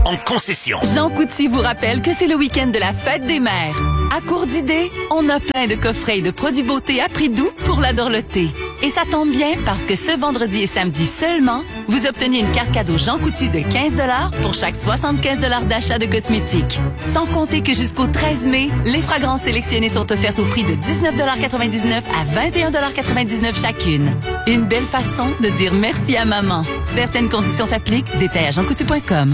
En concession. Jean Coutu vous rappelle que c'est le week-end de la fête des mères. À court d'idées, on a plein de coffrets et de produits beauté à prix doux pour la dorloter. Et ça tombe bien parce que ce vendredi et samedi seulement, vous obtenez une carte cadeau Jean Coutu de 15 $ pour chaque 75 $ d'achat de cosmétiques. Sans compter que jusqu'au 13 mai, les fragrances sélectionnées sont offertes au prix de 19,99 $ à 21,99 $ chacune. Une belle façon de dire merci à maman. Certaines conditions s'appliquent. Détails à jeancoutu.com.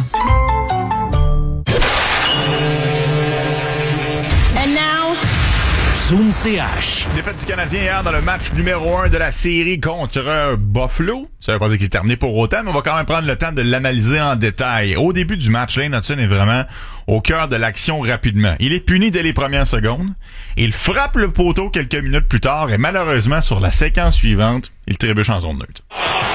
Zoom CH. Défaite du Canadien hier dans le match numéro 1 de la série contre Buffalo. Ça veut pas dire qu'il est terminé pour autant, mais on va quand même prendre le temps de l'analyser en détail. Au début du match, Lane Hutson est vraiment au cœur de l'action rapidement. Il est puni dès les premières secondes. Il frappe le poteau quelques minutes plus tard et malheureusement, sur la séquence suivante, il trébuche en zone neutre.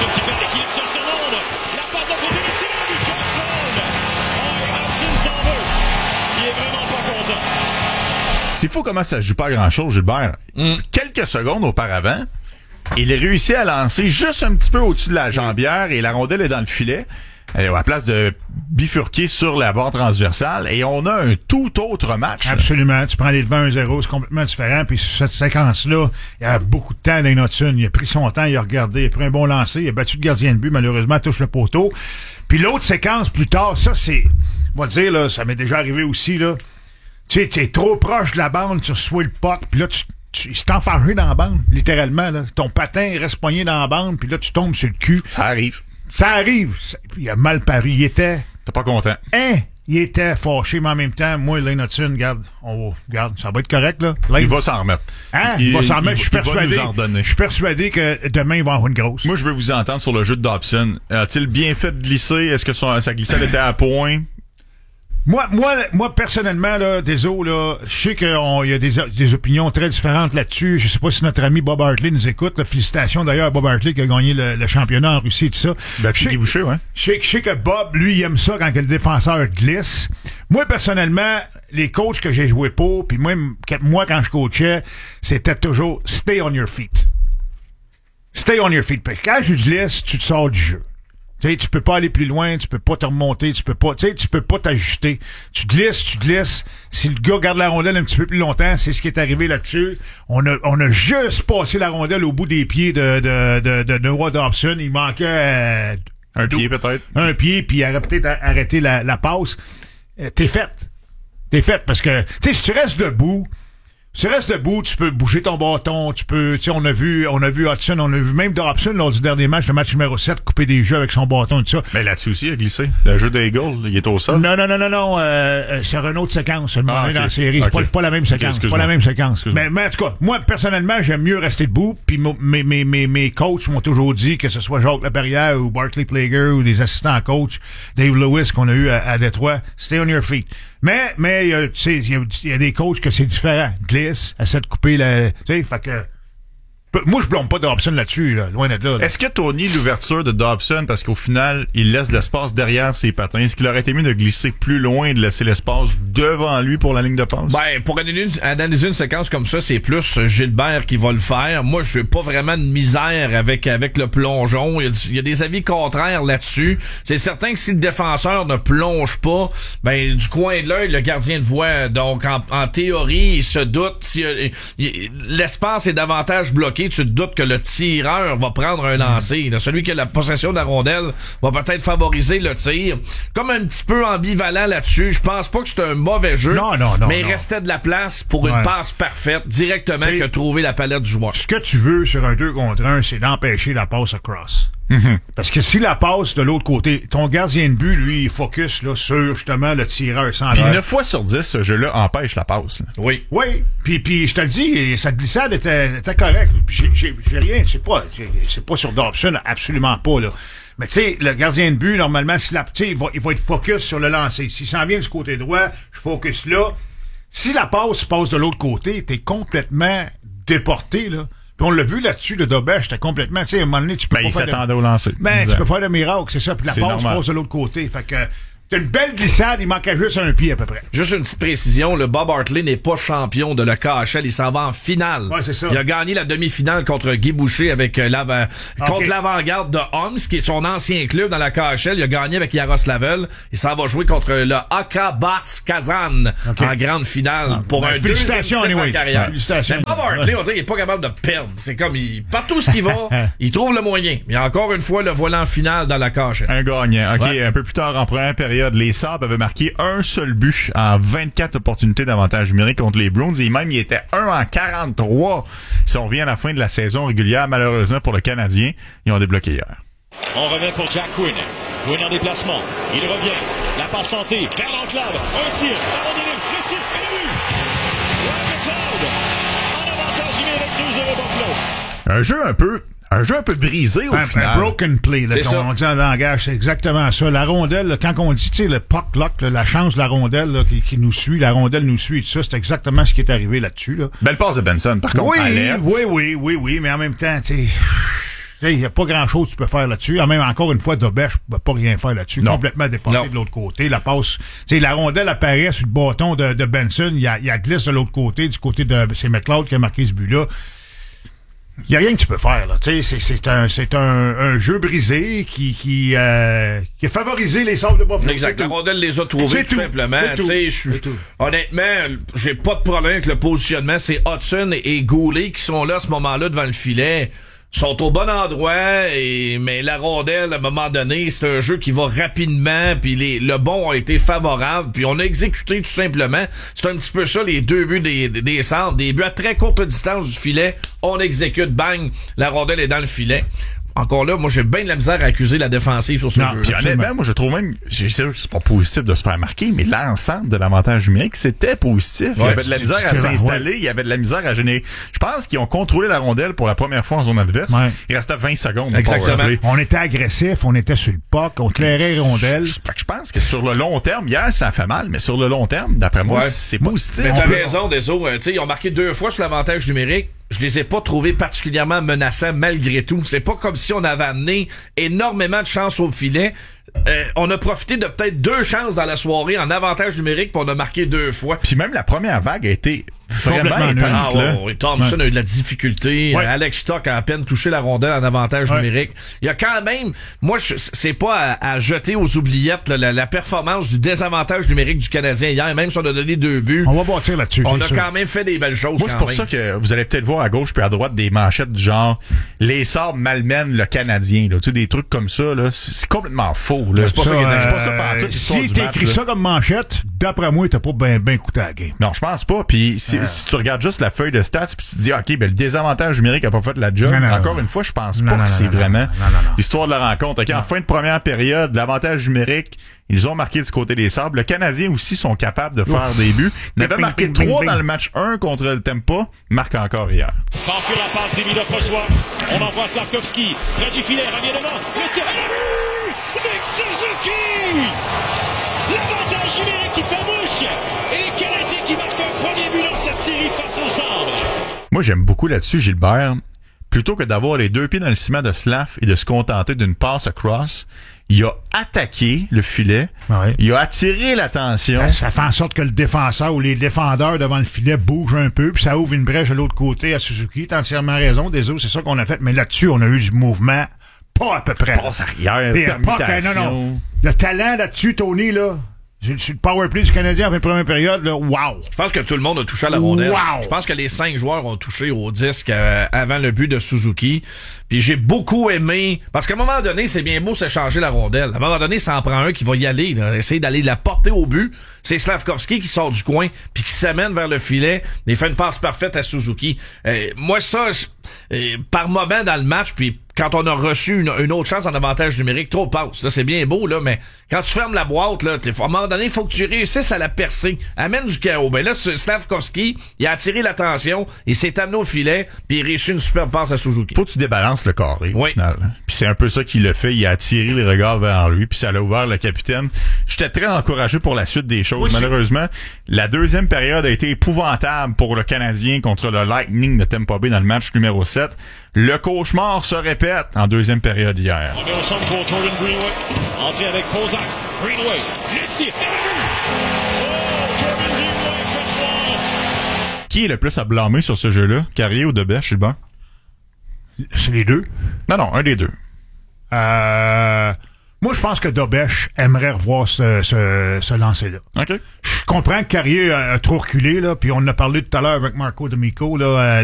C'est fou comment ça joue pas grand-chose, Gilbert. Quelques secondes auparavant, il réussit à lancer juste un petit peu au-dessus de la jambière et la rondelle est dans le filet. À la place de bifurquer sur la barre transversale et on a un tout autre match. Absolument. Tu prends les devants 1-0, c'est complètement différent. Puis sur cette séquence-là, il y a beaucoup de temps, Lane Hutson. Il a pris son temps, il a regardé, il a pris un bon lancer, il a battu le gardien de but, malheureusement, touche le poteau. Puis l'autre séquence plus tard, ça c'est, on va dire, là, ça m'est déjà arrivé aussi, là. Tu sais, t'es trop proche de la bande, tu reçois le puck, puis là, il s'est enfargé dans la bande, littéralement, là. Ton patin reste poigné dans la bande, puis là, tu tombes sur le cul. Ça arrive. Ça arrive. Il a mal paru. Il était... T'es pas content. Il était fâché, mais en même temps, moi, Lane Hutson, regarde, ça va être correct, là. Lane, il va s'en remettre. Il va s'en remettre, je suis persuadé. Il va nous en redonner. Je suis persuadé que demain, il va en avoir une grosse. Moi, je veux vous entendre sur le jeu de Dobson. A-t-il bien fait de glisser? Est-ce que sa glissade était à point? Moi, personnellement, là, désolé, là, je sais qu'il y a des opinions très différentes là-dessus. Je sais pas si notre ami Bob Hartley nous écoute. Là. Félicitations d'ailleurs à Bob Hartley qui a gagné le championnat en Russie et tout ça. Philippe Boucher, ouais. Je sais que Bob, lui, il aime ça quand le défenseur glisse. Moi, personnellement, les coachs que j'ai joué pour, puis moi, quand je coachais, c'était toujours « stay on your feet ». Stay on your feet. Puis quand je glisse, tu te sors du jeu. Tu peux pas aller plus loin, tu peux pas te remonter, tu peux pas t'ajuster. Tu glisses. Si le gars garde la rondelle un petit peu plus longtemps, c'est ce qui est arrivé là-dessus. On a juste passé la rondelle au bout des pieds de Noah Dobson. Il manquait un pied peut-être. Un pied, puis il aurait peut-être arrêté la passe. T'es faite parce que si tu restes debout. Si tu restes debout, tu peux bouger ton bâton, on a vu Hudson, on a vu même Dobson lors du dernier match, le match numéro 7, couper des jeux avec son bâton et tout ça. Mais là-dessus aussi, il a glissé. Le jeu des Eagles, il est au sol. Non, c'est une autre séquence, seulement dans la série. Okay. C'est pas la même séquence. Pas la même séquence. Mais en tout cas, moi, personnellement, j'aime mieux rester debout, puis mes coachs m'ont toujours dit, que ce soit Jacques Laperrière ou Barclay Plager ou des assistants coach, Dave Lewis qu'on a eu à Détroit, stay on your feet. Mais il y a des coachs que c'est différent. Glisse, essaie de couper fait que... Moi, je blâme pas Dobson là-dessus, là, loin d'être là. Est-ce que Tony, l'ouverture de Dobson, parce qu'au final, il laisse l'espace derrière ses patins, est-ce qu'il aurait été mieux de glisser plus loin et de laisser l'espace devant lui pour la ligne de passe? Pour analyser une séquence comme ça, c'est plus Gilbert qui va le faire. Moi, je n'ai pas vraiment de misère avec le plongeon. Il y a des avis contraires là-dessus. C'est certain que si le défenseur ne plonge pas, du coin de l'œil, le gardien le voit. Donc, en théorie, il se doute. Si l'espace est davantage bloqué, tu te doutes que le tireur va prendre un lancer. Celui qui a la possession de la rondelle va peut-être favoriser le tir. Comme un petit peu ambivalent là-dessus. Je pense pas que c'est un mauvais jeu. Non. Mais il restait de la place pour une passe parfaite directement que trouver la palette du joueur. Ce que tu veux sur un 2 contre 1, c'est d'empêcher la passe across. Parce que si la passe de l'autre côté, ton gardien de but, lui, il focus là, sur justement le tireur sans Puis 9 fois sur 10, ce jeu-là empêche la passe. Oui. Puis je te le dis, sa glissade était correcte. J'ai rien, c'est pas sur Dobson, absolument pas, là. Mais tu sais, le gardien de but, normalement, il va être focus sur le lancer. S'il s'en vient du côté droit, je focus là. Si la passe passe de l'autre côté, t'es complètement déporté, là. Puis on l'a vu là-dessus, le Dobèche, c'était complètement, tu sais, à un moment donné, tu peux pas il s'attendait au lancer. Tu peux faire le miracle, c'est ça. Puis la passe passe de l'autre côté. Fait que, C'est une belle glissade, il manquait juste un pied à peu près. Juste une petite précision, le Bob Hartley n'est pas champion de la KHL, il s'en va en finale. Ouais, c'est ça. Il a gagné la demi-finale contre Guy Boucher avec contre l'avant-garde de Homs, qui est son ancien club dans la KHL. Il a gagné avec Yaroslavl. Il s'en va jouer contre le AK Bars Kazan en grande finale pour un deuxième titre en carrière. Félicitations. Mais Bob Hartley, on dirait qu'il est pas capable de perdre. C'est comme, partout ce qu'il va, il trouve le moyen. Mais encore une fois, le voilà en finale dans la KHL. Un gagnant. OK, un peu plus tard en première période, les Sabres avaient marqué un seul but en 24 opportunités d'avantage numérique contre les Bruins et même il était 1 en 43 si on revient à la fin de la saison régulière. Malheureusement pour le Canadien, ils ont débloqué hier. On revient pour Jack Quinn. Quinn en déplacement. Il revient. La passe tentée vers l'enclave. Un tir. Abandonné. Le tir. Et le but. Ryan McLeod. En avantage numérique 2-0 Buffalo. Un jeu un peu brisé au final. Un broken play, là, on dit en langage, c'est exactement ça. La rondelle, là, quand on dit, tu sais, le puck lock, là, la chance de la rondelle là, qui nous suit, la rondelle nous suit et tout ça, c'est exactement ce qui est arrivé là-dessus. Là. Belle passe de Benson, par contre, alerte. Oui, mais en même temps, tu sais, il n'y a pas grand-chose que tu peux faire là-dessus. Même encore une fois, Dobèche ne peut pas rien faire là-dessus. Non. Complètement déporté de l'autre côté. La passe, tu sais, la rondelle apparaît sur le bâton de Benson, il y a glisse de l'autre côté, du côté de c'est McLeod qui a marqué ce but-là. Il n'y a rien que tu peux faire, là. Tu sais, c'est un jeu brisé qui a favorisé les Sabres de Buffalo. Exact. La rondelle les a trouvés tout simplement. Tu sais, honnêtement, j'ai pas de problème avec le positionnement. C'est Hudson et Goulet qui sont là à ce moment-là devant le filet. Sont au bon endroit, mais la rondelle, à un moment donné, c'est un jeu qui va rapidement, puis le bon a été favorable, puis on a exécuté tout simplement. C'est un petit peu ça, les deux buts des Sabres, des buts à très courte distance du filet, on exécute, bang, la rondelle est dans le filet. Encore là, moi, j'ai bien de la misère à accuser la défensive sur ce jeu. Puis honnêtement, moi, je trouve même, c'est sûr que c'est pas positif de se faire marquer, mais l'ensemble de l'avantage numérique, c'était positif. Il y avait de la misère à s'installer, il y avait de la misère à générer. Je pense qu'ils ont contrôlé la rondelle pour la première fois en zone adverse. Ouais. Il restait 20 secondes. Exactement. On était agressif, on était sur le puck, on clairait les rondelles. Je pense que sur le long terme, hier, ça fait mal, mais sur le long terme, d'après moi, c'est positif. Mais t'as raison, Deso. Tu sais, ils ont marqué 2 fois sur l'avantage numérique. Je les ai pas trouvés particulièrement menaçants malgré tout. C'est pas comme si on avait amené énormément de chances au filet. On a profité de peut-être 2 chances dans la soirée en avantage numérique, puis on a marqué 2 fois. Puis même la première vague a été vraiment éteinte. Thompson a eu de la difficulté. Ouais. Alex Stock a à peine touché la rondelle en avantage numérique. Il y a quand même... Moi, c'est pas à jeter aux oubliettes la performance du désavantage numérique du Canadien hier, même si on a donné 2 buts. On va bâtir là-dessus. On a quand même fait des belles choses. Moi, c'est pour ça que vous allez peut-être voir à gauche puis à droite des manchettes du genre les Sabres malmènent le Canadien. Là. Tu sais, des trucs comme ça, là, c'est complètement faux. Là. C'est pas ça partout. Si t'écris ça comme manchette, d'après moi, t'as pas bien coûté à la game. Non, je pense pas. Puis si tu regardes juste la feuille de stats puis tu te dis, OK, ben le désavantage numérique a pas fait la job. Encore une fois, je pense pas que c'est vraiment l'histoire de la rencontre. OK, en fin de première période, l'avantage numérique, ils ont marqué du côté des Sabres. Le Canadien aussi sont capables de faire des buts. Ils avaient marqué 3 dans le match 1 contre le Tampa. Marque encore hier. Sur la passe, Davidov reçoit. On envoie Slavkovski. Près du filet, revient devant. Le tir. Nick Suzuki! L'avantage numérique qui fait mouche. Et les Canadiens qui marquent un premier but dans cette série face aux Sabres. Moi, j'aime beaucoup là-dessus, Gilbert. Plutôt que d'avoir les 2 pieds dans le ciment de Slav et de se contenter d'une passe across, il a attaqué le filet, il a attiré l'attention. Ça fait en sorte que le défenseur ou les défendeurs devant le filet bougent un peu, puis ça ouvre une brèche de l'autre côté à Suzuki. T'as entièrement raison, désolé, c'est ça qu'on a fait. Mais là-dessus, on a eu du mouvement, pas à peu près. Passe arrière, permutation. Non. Le talent là-dessus, Tony, là... Sur le powerplay du Canadien en fin de première période, là, wow! Je pense que tout le monde a touché à la rondelle. Wow. Je pense que les 5 joueurs ont touché au disque avant le but de Suzuki. Puis j'ai beaucoup aimé... Parce qu'à un moment donné, c'est bien beau s'échanger la rondelle. À un moment donné, ça en prend un qui va y aller, là, essayer d'aller la porter au but. C'est Slavkovski qui sort du coin, puis qui s'amène vers le filet. Il fait une passe parfaite à Suzuki. Moi, ça, par moment dans le match, puis quand on a reçu une autre chance en avantage numérique, trop de passes. Là, c'est bien beau, là, mais quand tu fermes la boîte, là, à un moment donné, il faut que tu réussisses à la percer. Amène du chaos. Ben là, Slavkovski, il a attiré l'attention, il s'est amené au filet, puis il réussit une super passe à Suzuki. Faut que tu débalances le carré, au final. Puis c'est un peu ça qu'il a fait. Il a attiré les regards vers lui, puis ça l'a ouvert le capitaine. J'étais très encouragé pour la suite des choses. Malheureusement, la deuxième période a été épouvantable pour le Canadien contre le Lightning de Tampa Bay dans le match numéro numéro 7. Le cauchemar se répète en deuxième période hier. On met au centre pour Jordan Greenway. Entrée avec Kozak. Greenway. Le tir. Jordan Greenway fait 3. Qui est le plus à blâmer sur ce jeu-là? Carrier ou Dobèche, Gilbert? C'est les deux. Non, un des deux. Moi, je pense que Dobèche aimerait revoir ce lancer-là. OK. Je comprends que Carrier a trop reculé, là, puis on en a parlé tout à l'heure avec Marco D'Amico, là,